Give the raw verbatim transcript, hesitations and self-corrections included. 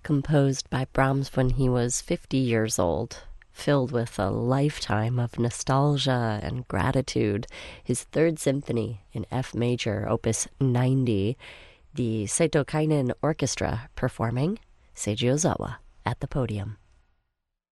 composed by Brahms when he was fifty years old, filled with a lifetime of nostalgia and gratitude. His Third Symphony in F major, opus ninety, the Seito Kainen Orchestra performing Seiji Ozawa at the podium.